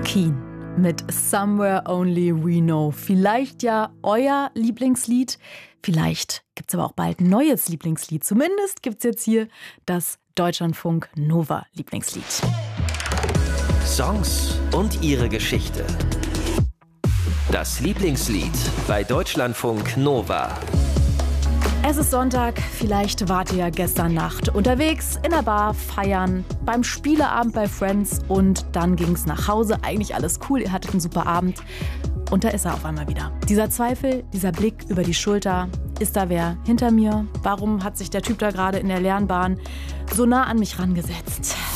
Keen mit Somewhere Only We Know. Vielleicht ja euer Lieblingslied, vielleicht gibt es aber auch bald ein neues Lieblingslied. Zumindest gibt es jetzt hier das Deutschlandfunk Nova Lieblingslied. Songs und ihre Geschichte. Das Lieblingslied bei Deutschlandfunk Nova. Es ist Sonntag, vielleicht wart ihr gestern Nacht unterwegs, in der Bar, feiern, beim Spieleabend bei Friends und dann ging es nach Hause. Eigentlich alles cool, ihr hattet einen super Abend und da ist er auf einmal wieder. Dieser Zweifel, dieser Blick über die Schulter, ist da wer hinter mir? Warum hat sich der Typ da gerade in der leeren Bahn so nah an mich rangesetzt?